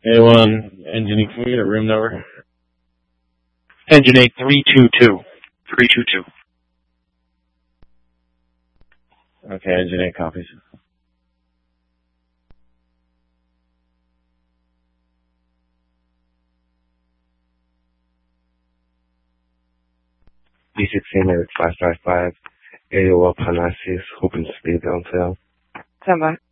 A1, Engine 8, can we get a room number? Engine 8, 322. 322. Okay, Engine 8 copies. B16 555, AOL Parnassus, hoping to speed downtown. Stand by.